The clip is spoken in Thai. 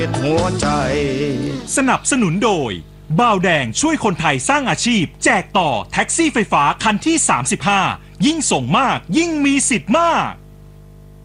หัวใจสนับสนุนโดยบ่าวแดงช่วยคนไทยสร้างอาชีพแจกต่อแท็กซี่ไฟฟ้าคันที่ 35ยิ่งส่งมากยิ่งมีสิทธิ์มาก